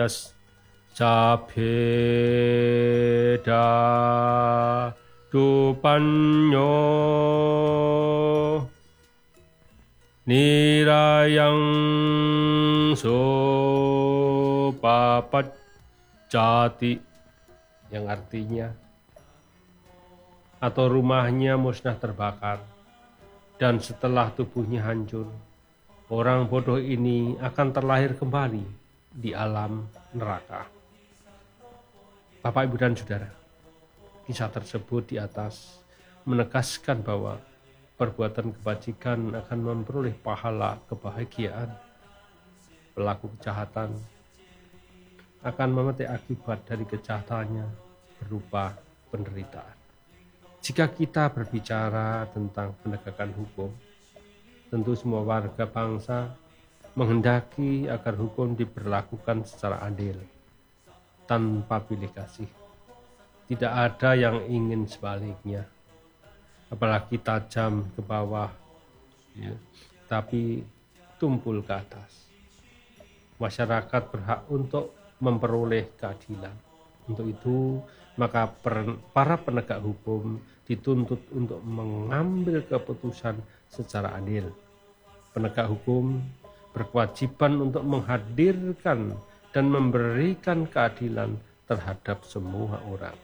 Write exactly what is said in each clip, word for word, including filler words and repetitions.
yas sabheda dupanyo nirayang sopapat jati, yang artinya atau rumahnya musnah terbakar, dan setelah tubuhnya hancur, orang bodoh ini akan terlahir kembali di alam neraka. Bapak, Ibu, dan Saudara, kisah tersebut di atas menegaskan bahwa perbuatan kebajikan akan memperoleh pahala kebahagiaan. Pelaku kejahatan akan memetik akibat dari kejahatannya berupa penderitaan. Jika kita berbicara tentang penegakan hukum, tentu semua warga bangsa menghendaki agar hukum diberlakukan secara adil, tanpa pilih kasih. Tidak ada yang ingin sebaliknya, apalagi tajam ke bawah, ya, tapi tumpul ke atas. Masyarakat berhak untuk memperoleh keadilan. Untuk itu, maka per, para penegak hukum dituntut untuk mengambil keputusan secara adil. Penegak hukum berkewajiban untuk menghadirkan dan memberikan keadilan terhadap semua orang.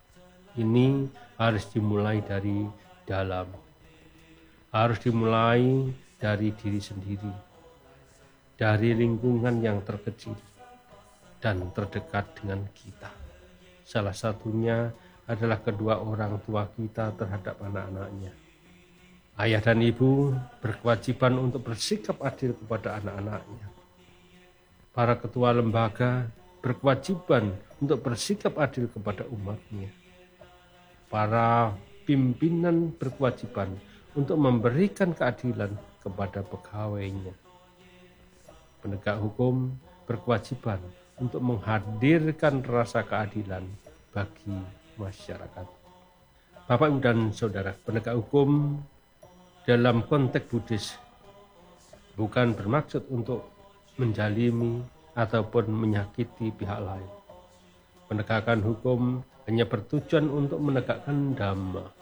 Ini harus dimulai dari dalam, harus dimulai dari diri sendiri, dari lingkungan yang terkecil dan terdekat dengan kita. Salah satunya adalah kedua orang tua kita terhadap anak-anaknya. Ayah dan ibu berkewajiban untuk bersikap adil kepada anak-anaknya. Para ketua lembaga berkewajiban untuk bersikap adil kepada umatnya. Para pimpinan berkewajiban untuk memberikan keadilan kepada pegawainya. Penegak hukum berkewajiban untuk menghadirkan rasa keadilan bagi masyarakat. Bapak, Ibu, dan Saudara, penegak hukum dalam konteks Buddhis bukan bermaksud untuk menjalimi ataupun menyakiti pihak lain. Penegakan hukum hanya bertujuan untuk menegakkan dhamma,